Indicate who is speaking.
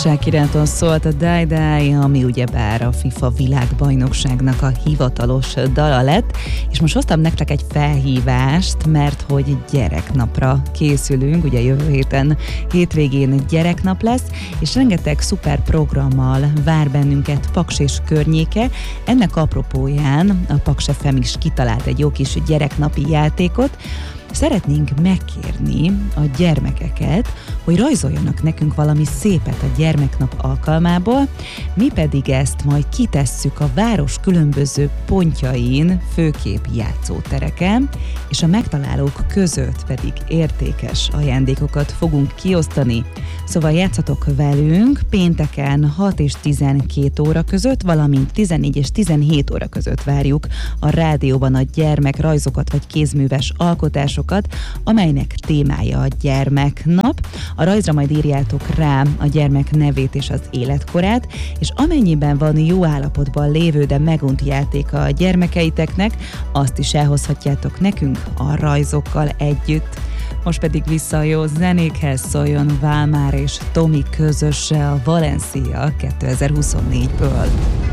Speaker 1: igazságiránton szólt a Die Die, ami ugyebár a FIFA világbajnokságnak a hivatalos dala lett, és most hoztam nektek egy felhívást, mert hogy gyereknapra készülünk, ugye jövő hétvégén gyereknap lesz, és rengeteg szuper programmal vár bennünket Paks és környéke. Ennek apropóján a Paks FM is kitalált egy jó kis gyereknapi játékot. Szeretnénk megkérni a gyermekeket, hogy rajzoljanak nekünk valami szépet a gyermeknap alkalmából, mi pedig ezt majd kitesszük a város különböző pontjain, főképp játszótereken, és a megtalálók között pedig értékes ajándékokat fogunk kiosztani. Szóval játszatok velünk pénteken 6 és 12 óra között, valamint 14 és 17 óra között várjuk a rádióban a gyermekrajzokat vagy kézműves alkotásokat, amelynek témája a gyermeknap. A rajzra majd írjátok rá a gyermek nevét és az életkorát, és amennyiben van jó állapotban lévő, de megunt játéka a gyermekeiteknek, azt is elhozhatjátok nekünk a rajzokkal együtt. Most pedig vissza a jó zenékhez, szóljon Válmár és Tomi közöse a Valencia 2024-ből.